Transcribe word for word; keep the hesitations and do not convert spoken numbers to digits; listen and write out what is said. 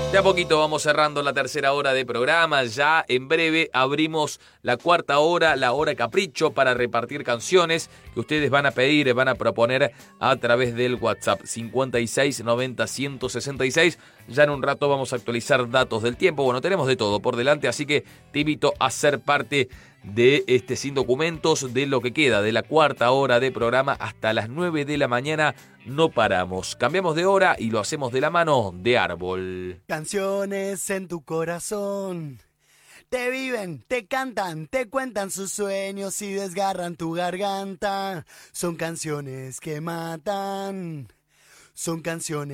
De a poquito vamos cerrando la tercera hora de programa. Ya en breve abrimos la cuarta hora, la hora capricho, para repartir canciones que ustedes van a pedir, van a proponer a través del WhatsApp cincuenta y seis noventa ciento sesenta y seis. Ya en un rato vamos a actualizar datos del tiempo. Bueno, tenemos de todo por delante, así que te invito a ser parte de este Sin Documentos, de lo que queda de la cuarta hora de programa hasta las nueve de la mañana. No paramos, cambiamos de hora y lo hacemos de la mano de Árbol. Canciones en tu corazón, te viven, te cantan, te cuentan sus sueños y desgarran tu garganta. Son canciones que matan, son canciones